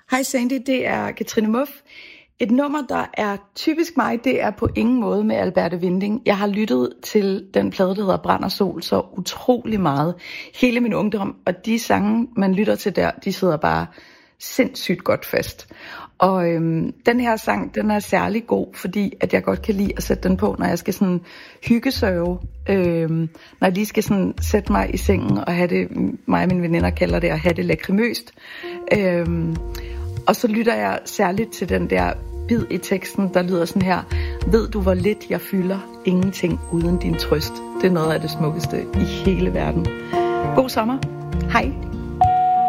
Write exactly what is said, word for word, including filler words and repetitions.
Hej Sandy, det er Katrine Muff. Et nummer, der er typisk mig, det er på ingen måde med Alberte Winding. Jeg har lyttet til den plade, der hedder Brand og Sol, så utrolig meget. Hele min ungdom, og de sange, man lytter til der, de sidder bare sindssygt godt fast. Og øhm, den her sang, den er særlig god, fordi at jeg godt kan lide at sætte den på, når jeg skal sådan hyggesøve. Øhm, når jeg lige skal sådan sætte mig i sengen og have det, mig og mine veninder kalder det, at have det lakrimøst. Øhm, og så lytter jeg særligt til den der bid i teksten, der lyder sådan her: ved du hvor lidt jeg fylder, ingenting uden din trøst. Det er noget af det smukkeste i hele verden. God sommer. Hej.